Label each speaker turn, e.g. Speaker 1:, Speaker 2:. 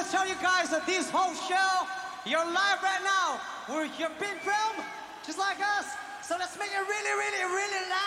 Speaker 1: to tell you guys that this whole show, you're live right now. You're being filmed, just like us. So let's make it really, really, really loud.